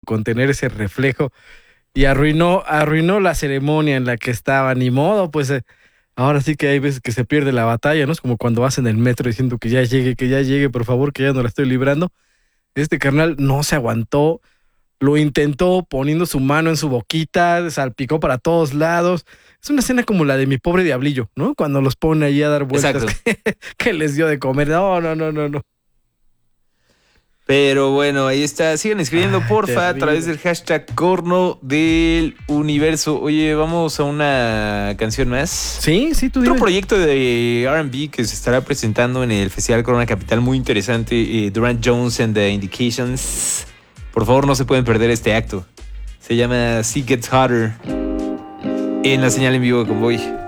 contener ese reflejo y arruinó la ceremonia en la que estaba. Ni modo, pues ahora sí que hay veces que se pierde la batalla, ¿no? Es como cuando vas en el metro diciendo que ya llegue, por favor, que ya no la estoy librando. Este carnal no se aguantó, lo intentó poniendo su mano en su boquita, salpicó para todos lados. Es una escena como la de Mi Pobre Diablillo, ¿no? Cuando los pone ahí a dar vueltas que les dio de comer. No. Pero bueno, ahí está. Sigan escribiendo, porfa, a través del hashtag Corno del Universo. Oye, vamos a una canción más. Sí, tú Otro dime. proyecto de R&B que se estará presentando en el Festival Corona Capital, muy interesante. Durant Jones and the Indications. Por favor, no se pueden perder este acto. Se llama Sea Gets Hotter en la señal en vivo de Convoy.